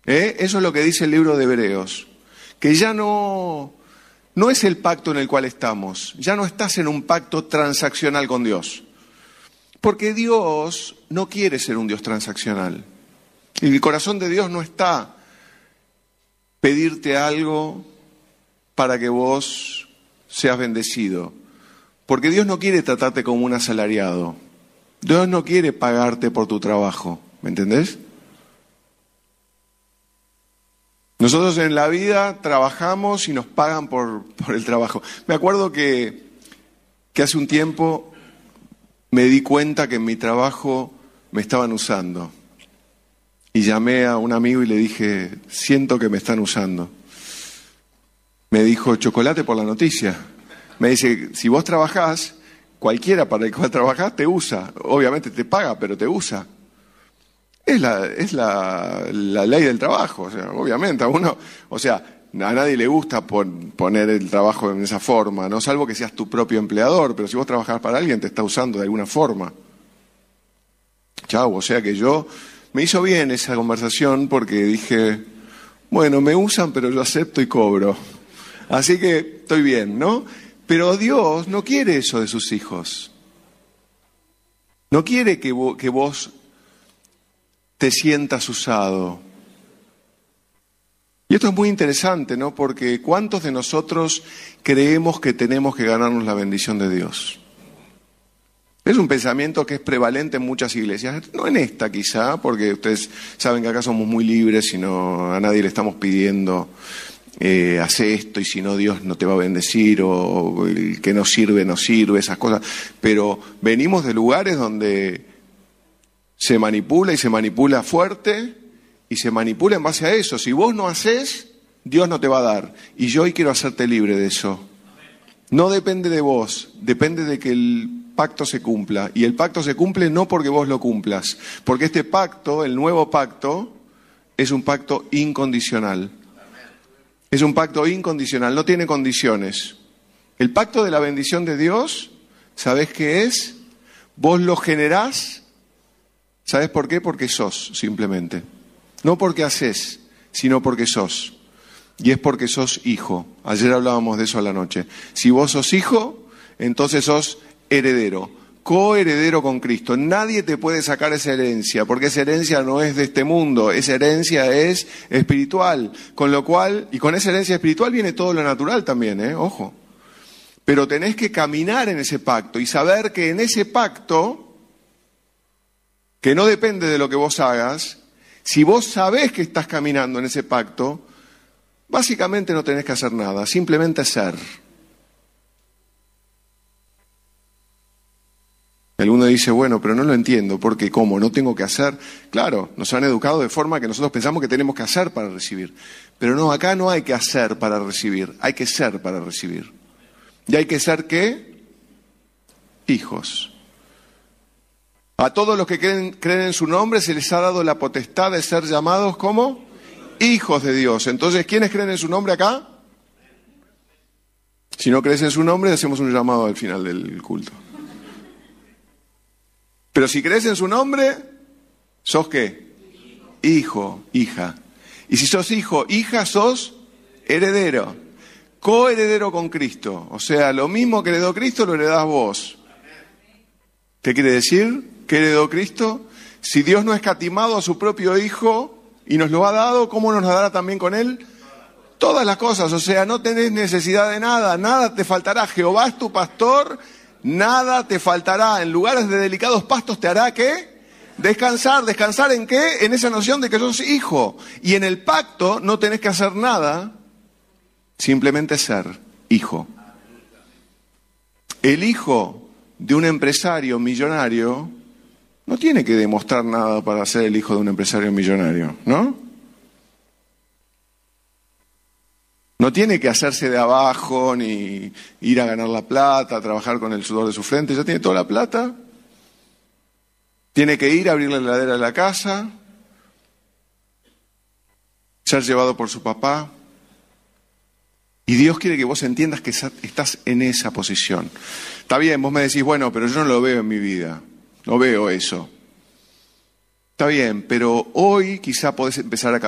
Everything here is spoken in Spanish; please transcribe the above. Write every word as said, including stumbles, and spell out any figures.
¿Eh? Eso es lo que dice el libro de Hebreos. Que ya no, no es el pacto en el cual estamos. Ya no estás en un pacto transaccional con Dios. Porque Dios no quiere ser un Dios transaccional. Y el corazón de Dios no está pedirte algo para que vos seas bendecido. Porque Dios no quiere tratarte como un asalariado. Dios no quiere pagarte por tu trabajo. ¿Me entendés? Nosotros en la vida trabajamos y nos pagan por, por el trabajo. Me acuerdo que, que hace un tiempo me di cuenta que en mi trabajo me estaban usando. Y llamé a un amigo y le dije, siento que me están usando. Me dijo, chocolate por la noticia. Me dice, si vos trabajás, cualquiera para el cual trabajás te usa. Obviamente te paga, pero te usa. Es la, es la, la ley del trabajo, o sea, obviamente. A uno, o sea, a nadie le gusta pon, poner el trabajo en esa forma, ¿no? Salvo que seas tu propio empleador, pero si vos trabajás para alguien te está usando de alguna forma. Chau, o sea que yo... Me hizo bien esa conversación porque dije, bueno, me usan, pero yo acepto y cobro. Así que estoy bien, ¿no? Pero Dios no quiere eso de sus hijos. No quiere que vos, que vos te sientas usado. Y esto es muy interesante, ¿no? Porque ¿cuántos de nosotros creemos que tenemos que ganarnos la bendición de Dios? Es un pensamiento que es prevalente en muchas iglesias, no en esta quizá, porque ustedes saben que acá somos muy libres y no, a nadie le estamos pidiendo eh, hace esto y si no Dios no te va a bendecir o el que no sirve no sirve, esas cosas. Pero venimos de lugares donde se manipula y se manipula fuerte y se manipula en base a eso. Si vos no haces, Dios no te va a dar. Y yo hoy quiero hacerte libre de eso. No depende de vos, depende de que el pacto se cumpla. Y el pacto se cumple no porque vos lo cumplas, porque este pacto, el nuevo pacto, es un pacto incondicional. Es un pacto incondicional, no tiene condiciones. El pacto de la bendición de Dios, ¿sabés qué es? Vos lo generás, ¿sabés por qué? Porque sos, simplemente. No porque hacés, sino porque sos. Y es porque sos hijo. Ayer hablábamos de eso a la noche. Si vos sos hijo, entonces sos heredero, coheredero con Cristo. Nadie te puede sacar esa herencia, porque esa herencia no es de este mundo, esa herencia es espiritual. Con lo cual, y con esa herencia espiritual viene todo lo natural también, ¿eh? Ojo. Pero tenés que caminar en ese pacto y saber que en ese pacto, que no depende de lo que vos hagas, si vos sabés que estás caminando en ese pacto, básicamente no tenés que hacer nada, simplemente ser. Alguno dice, bueno, pero no lo entiendo, porque ¿cómo? ¿No tengo que hacer? Claro, nos han educado de forma que nosotros pensamos que tenemos que hacer para recibir. Pero no, acá no hay que hacer para recibir, hay que ser para recibir. ¿Y hay que ser qué? Hijos. A todos los que creen, creen en su nombre se les ha dado la potestad de ser llamados ¿cómo? Hijos de Dios. Entonces, ¿quiénes creen en su nombre acá? Si no crees en su nombre, hacemos un llamado al final del culto. Pero si crees en su nombre, ¿sos qué? Hijo, hija. Y si sos hijo, hija, sos heredero. Coheredero con Cristo. O sea, lo mismo que heredó Cristo, lo heredás vos. ¿Qué quiere decir? ¿Qué heredó Cristo? Si Dios no ha escatimado a su propio Hijo y nos lo ha dado, ¿cómo nos lo dará también con Él? Todas las cosas. O sea, no tenés necesidad de nada, nada te faltará. Jehová es tu pastor. Nada te faltará. En lugares de delicados pastos te hará ¿qué? Descansar. ¿Descansar en qué? En esa noción de que sos hijo. Y en el pacto no tenés que hacer nada, simplemente ser hijo. El hijo de un empresario millonario no tiene que demostrar nada para ser el hijo de un empresario millonario, ¿no? No tiene que hacerse de abajo, ni ir a ganar la plata, trabajar con el sudor de su frente. Ya tiene toda la plata. Tiene que ir a abrir la heladera de la casa, ser llevado por su papá. Y Dios quiere que vos entiendas que estás en esa posición. Está bien, vos me decís, bueno, pero yo no lo veo en mi vida. No veo eso. Está bien, pero hoy quizá podés empezar a